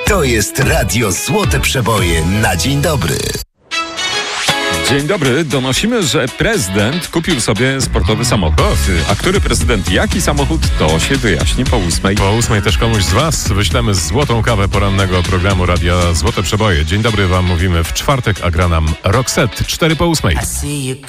To jest Radio Złote Przeboje na dzień dobry. Dzień dobry, donosimy, że prezydent kupił sobie sportowy samochód. A który prezydent, jaki samochód, to się wyjaśni po 8. Po 8 też komuś z Was wyślemy złotą kawę porannego programu Radia Złote Przeboje. Dzień dobry Wam mówimy w czwartek, a gra nam Roxette 4 po 8.